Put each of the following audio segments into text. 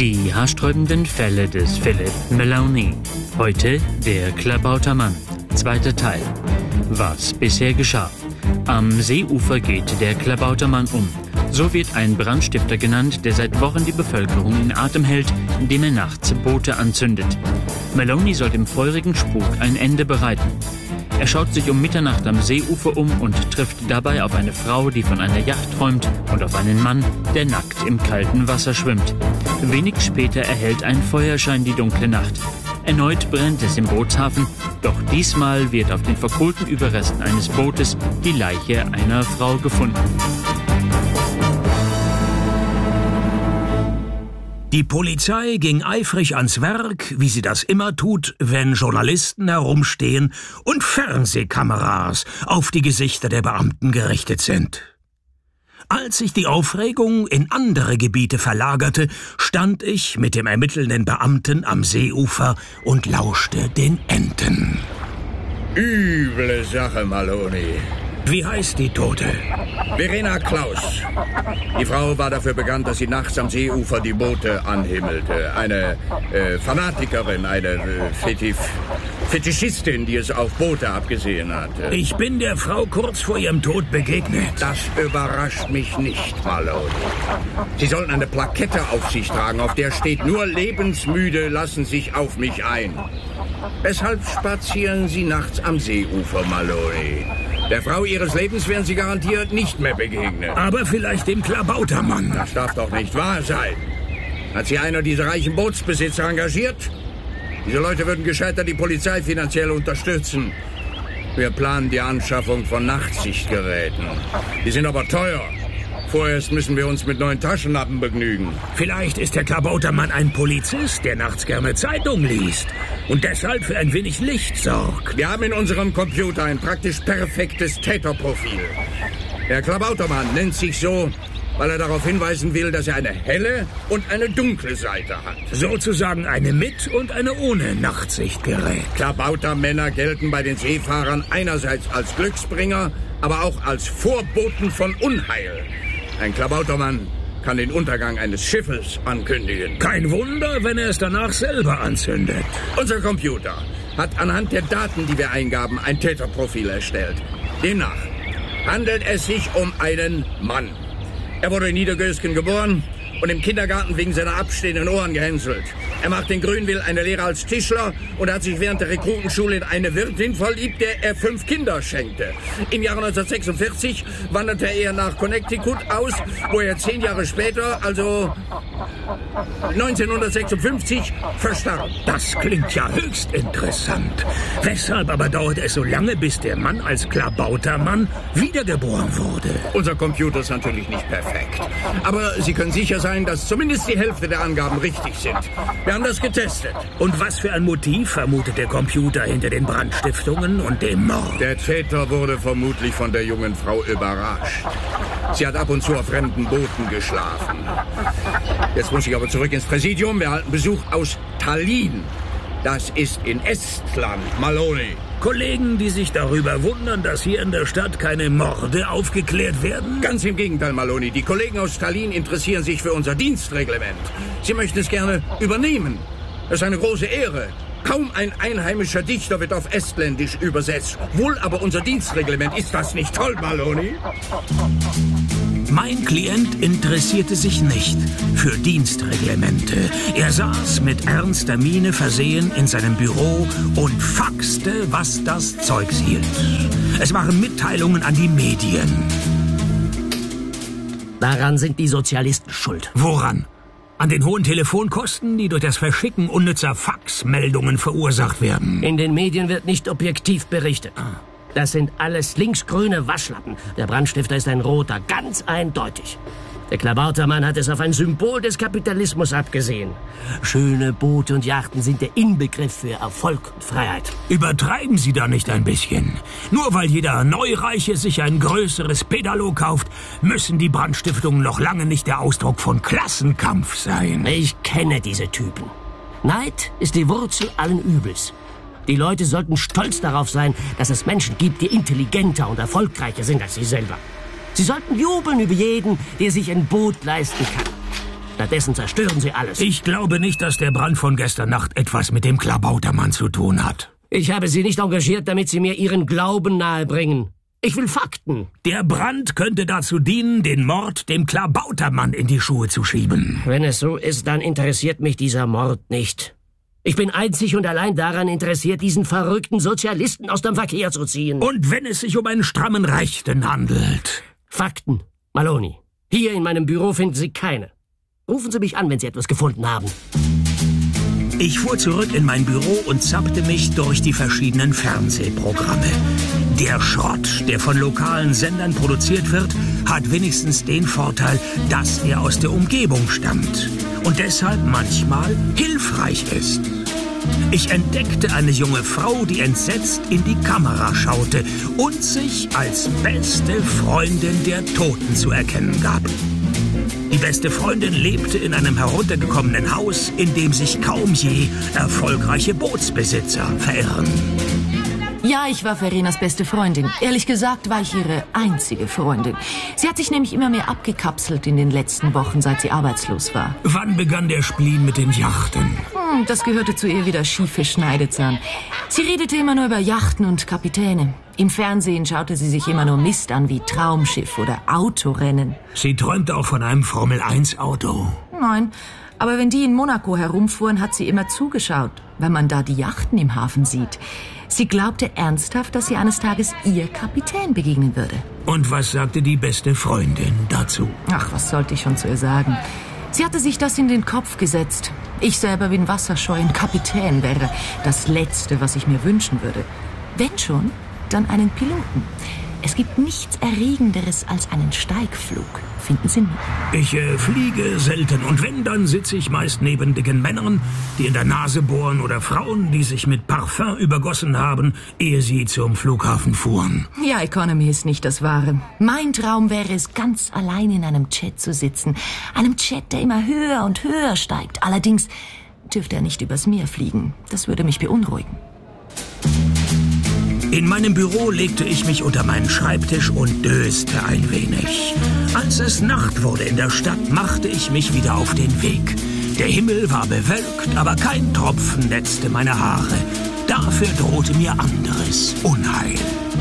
Die haarsträubenden Fälle des Philip Maloney. Heute der Klabautermann. Zweiter Teil. Was bisher geschah. Am Seeufer geht der Klabautermann um. So wird ein Brandstifter genannt, der seit Wochen die Bevölkerung in Atem hält, indem er nachts Boote anzündet. Maloney soll dem feurigen Spuk ein Ende bereiten. Er schaut sich um Mitternacht am Seeufer um und trifft dabei auf eine Frau, die von einer Yacht träumt, und auf einen Mann, der nackt im kalten Wasser schwimmt. Wenig später erhellt ein Feuerschein die dunkle Nacht. Erneut brennt es im Bootshafen, doch diesmal wird auf den verkohlten Überresten eines Bootes die Leiche einer Frau gefunden. Die Polizei ging eifrig ans Werk, wie sie das immer tut, wenn Journalisten herumstehen und Fernsehkameras auf die Gesichter der Beamten gerichtet sind. Als sich die Aufregung in andere Gebiete verlagerte, stand ich mit dem ermittelnden Beamten am Seeufer und lauschte den Enten. Üble Sache, Maloney. Wie heißt die Tote? Verena Klaus. Die Frau war dafür bekannt, dass sie nachts am Seeufer die Boote anhimmelte. Eine Fanatikerin, eine Fetischistin, die es auf Boote abgesehen hatte. Ich bin der Frau kurz vor ihrem Tod begegnet. Das überrascht mich nicht, Maloney. Sie sollten eine Plakette auf sich tragen, auf der steht: Nur Lebensmüde lassen sich auf mich ein. Weshalb spazieren Sie nachts am Seeufer, Maloney? Der Frau Ihres Lebens werden Sie garantiert nicht mehr begegnen. Aber vielleicht dem Klabautermann. Das darf doch nicht wahr sein. Hat Sie einer dieser reichen Bootsbesitzer engagiert? Diese Leute würden gescheiter die Polizei finanziell unterstützen. Wir planen die Anschaffung von Nachtsichtgeräten. Die sind aber teuer. Vorerst müssen wir uns mit neuen Taschenlampen begnügen. Vielleicht ist der Klabautermann ein Polizist, der nachts gerne Zeitung liest und deshalb für ein wenig Licht sorgt. Wir haben in unserem Computer ein praktisch perfektes Täterprofil. Der Klabautermann nennt sich so, weil er darauf hinweisen will, dass er eine helle und eine dunkle Seite hat. Sozusagen eine mit und eine ohne Nachtsichtgerät. Klabautermänner gelten bei den Seefahrern einerseits als Glücksbringer, aber auch als Vorboten von Unheil. Ein Klabautermann kann den Untergang eines Schiffes ankündigen. Kein Wunder, wenn er es danach selber anzündet. Unser Computer hat anhand der Daten, die wir eingaben, ein Täterprofil erstellt. Demnach handelt es sich um einen Mann. Er wurde in Niedergösgen geboren und im Kindergarten wegen seiner abstehenden Ohren gehänselt. Er macht in Grünwil eine Lehre als Tischler und hat sich während der Rekrutenschule in eine Wirtin verliebt, der er 5 Kinder schenkte. Im Jahre 1946 wanderte er nach Connecticut aus, wo er 10 Jahre später, also 1956, verstarb. Das klingt ja höchst interessant. Weshalb aber dauert es so lange, bis der Mann als Klabautermann wiedergeboren wurde? Unser Computer ist natürlich nicht perfekt. Aber Sie können sicher sein, dass zumindest die Hälfte der Angaben richtig sind. Wir haben das getestet. Und was für ein Motiv vermutet der Computer hinter den Brandstiftungen und dem Mord? Der Täter wurde vermutlich von der jungen Frau überrascht. Sie hat ab und zu auf fremden Booten geschlafen. Jetzt muss ich aber zurück ins Präsidium. Wir erhalten Besuch aus Tallinn. Das ist in Estland, Maloney. Kollegen, die sich darüber wundern, dass hier in der Stadt keine Morde aufgeklärt werden? Ganz im Gegenteil, Maloney. Die Kollegen aus Tallinn interessieren sich für unser Dienstreglement. Sie möchten es gerne übernehmen. Das ist eine große Ehre. Kaum ein einheimischer Dichter wird auf Estländisch übersetzt. Wohl aber unser Dienstreglement. Ist das nicht toll, Maloney? Mein Klient interessierte sich nicht für Dienstreglemente. Er saß mit ernster Miene versehen in seinem Büro und faxte, was das Zeugs hielt. Es waren Mitteilungen an die Medien. Daran sind die Sozialisten schuld. Woran? An den hohen Telefonkosten, die durch das Verschicken unnützer Faxmeldungen verursacht werden. In den Medien wird nicht objektiv berichtet. Das sind alles linksgrüne Waschlappen. Der Brandstifter ist ein roter, ganz eindeutig. Der Klabautermann hat es auf ein Symbol des Kapitalismus abgesehen. Schöne Boote und Yachten sind der Inbegriff für Erfolg und Freiheit. Übertreiben Sie da nicht ein bisschen? Nur weil jeder Neureiche sich ein größeres Pedalo kauft, müssen die Brandstiftungen noch lange nicht der Ausdruck von Klassenkampf sein. Ich kenne diese Typen. Neid ist die Wurzel allen Übels. Die Leute sollten stolz darauf sein, dass es Menschen gibt, die intelligenter und erfolgreicher sind als sie selber. Sie sollten jubeln über jeden, der sich ein Boot leisten kann. Stattdessen zerstören Sie alles. Ich glaube nicht, dass der Brand von gestern Nacht etwas mit dem Klabautermann zu tun hat. Ich habe Sie nicht engagiert, damit Sie mir Ihren Glauben nahebringen. Ich will Fakten. Der Brand könnte dazu dienen, den Mord dem Klabautermann in die Schuhe zu schieben. Wenn es so ist, dann interessiert mich dieser Mord nicht. Ich bin einzig und allein daran interessiert, diesen verrückten Sozialisten aus dem Verkehr zu ziehen. Und wenn es sich um einen strammen Rechten handelt? Fakten, Maloney. Hier in meinem Büro finden Sie keine. Rufen Sie mich an, wenn Sie etwas gefunden haben. Ich fuhr zurück in mein Büro und zappte mich durch die verschiedenen Fernsehprogramme. Der Schrott, der von lokalen Sendern produziert wird, hat wenigstens den Vorteil, dass er aus der Umgebung stammt und deshalb manchmal hilfreich ist. Ich entdeckte eine junge Frau, die entsetzt in die Kamera schaute und sich als beste Freundin der Toten zu erkennen gab. Die beste Freundin lebte in einem heruntergekommenen Haus, in dem sich kaum je erfolgreiche Bootsbesitzer verirren. Ja, ich war Verenas beste Freundin. Ehrlich gesagt war ich ihre einzige Freundin. Sie hat sich nämlich immer mehr abgekapselt in den letzten Wochen, seit sie arbeitslos war. Wann begann der Spleen mit den Yachten? Das gehörte zu ihr wie der schiefe Schneidezahn. Sie redete immer nur über Yachten und Kapitäne. Im Fernsehen schaute sie sich immer nur Mist an wie Traumschiff oder Autorennen. Sie träumte auch von einem Formel-1-Auto. Nein, aber wenn die in Monaco herumfuhren, hat sie immer zugeschaut, wenn man da die Yachten im Hafen sieht. Sie glaubte ernsthaft, dass sie eines Tages ihr Kapitän begegnen würde. Und was sagte die beste Freundin dazu? Ach, was sollte ich schon zu ihr sagen? Sie hatte sich das in den Kopf gesetzt. Ich selber bin wasserscheu und Kapitän wäre das Letzte, was ich mir wünschen würde. Wenn schon, dann einen Piloten. Es gibt nichts Erregenderes als einen Steigflug. Finden Sie nicht? Ich fliege selten und wenn, dann sitze ich meist neben dicken Männern, die in der Nase bohren oder Frauen, die sich mit Parfum übergossen haben, ehe sie zum Flughafen fuhren. Ja, Economy ist nicht das Wahre. Mein Traum wäre es, ganz allein in einem Jet zu sitzen. Einem Jet, der immer höher und höher steigt. Allerdings dürfte er nicht übers Meer fliegen. Das würde mich beunruhigen. In meinem Büro legte ich mich unter meinen Schreibtisch und döste ein wenig. Als es Nacht wurde in der Stadt, machte ich mich wieder auf den Weg. Der Himmel war bewölkt, aber kein Tropfen netzte meine Haare. Dafür drohte mir anderes Unheil.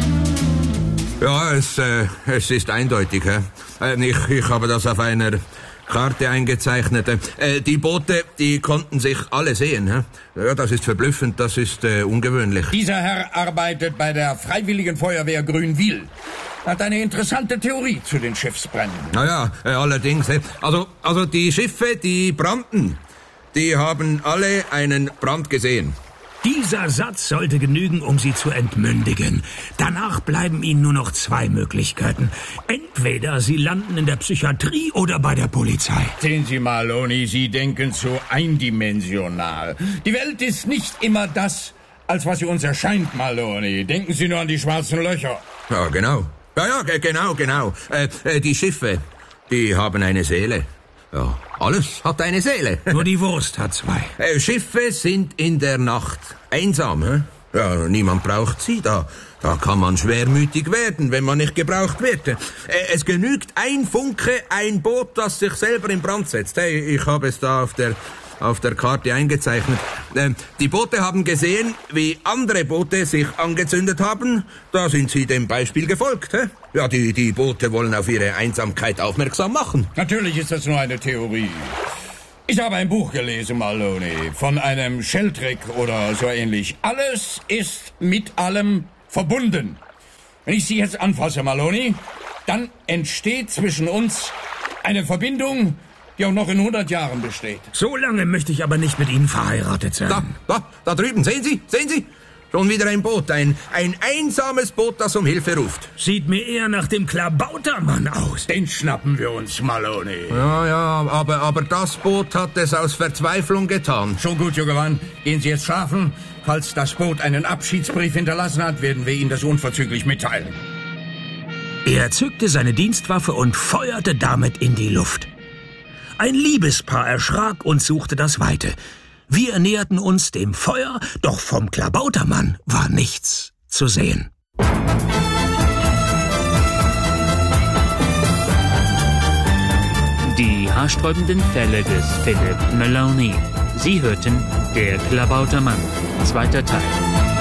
Ja, es ist eindeutig. Ich habe das auf einer Karte eingezeichnet. Die Boote, die konnten sich alle sehen. Ja, das ist verblüffend, das ist ungewöhnlich. Dieser Herr arbeitet bei der Freiwilligen Feuerwehr Grünwil. Hat eine interessante Theorie zu den Schiffsbränden. Naja, allerdings. Also die Schiffe, die brannten, die haben alle einen Brand gesehen. Dieser Satz sollte genügen, um sie zu entmündigen. Danach bleiben ihnen nur noch zwei Möglichkeiten. Entweder sie landen in der Psychiatrie oder bei der Polizei. Sehen Sie, Maloney, Sie denken zu eindimensional. Die Welt ist nicht immer das, als was sie uns erscheint, Maloney. Denken Sie nur an die schwarzen Löcher. Ja, genau. Genau. Die Schiffe, die haben eine Seele. Ja, alles hat eine Seele. Nur die Wurst hat zwei. Schiffe sind in der Nacht einsam. Ja, niemand braucht sie. Da kann man schwermütig werden, wenn man nicht gebraucht wird. Es genügt ein Funke, ein Boot, das sich selber in Brand setzt. Ich habe es da auf der Karte eingezeichnet. Die Boote haben gesehen, wie andere Boote sich angezündet haben. Da sind sie dem Beispiel gefolgt. Ja, die Boote wollen auf ihre Einsamkeit aufmerksam machen. Natürlich ist das nur eine Theorie. Ich habe ein Buch gelesen, Maloney, von einem Sheldrake oder so ähnlich. Alles ist mit allem verbunden. Wenn ich Sie jetzt anfasse, Maloney, dann entsteht zwischen uns eine Verbindung, die auch noch in 100 Jahren besteht. So lange möchte ich aber nicht mit Ihnen verheiratet sein. Da drüben, sehen Sie? Schon wieder ein Boot, ein einsames Boot, das um Hilfe ruft. Sieht mir eher nach dem Klabautermann aus. Den schnappen wir uns, Maloney. Ja, aber das Boot hat es aus Verzweiflung getan. Schon gut, junger Mann. Gehen Sie jetzt schlafen. Falls das Boot einen Abschiedsbrief hinterlassen hat, werden wir Ihnen das unverzüglich mitteilen. Er zückte seine Dienstwaffe und feuerte damit in die Luft. Ein Liebespaar erschrak und suchte das Weite. Wir näherten uns dem Feuer, doch vom Klabautermann war nichts zu sehen. Die haarsträubenden Fälle des Philip Maloney. Sie hörten Der Klabautermann, zweiter Teil.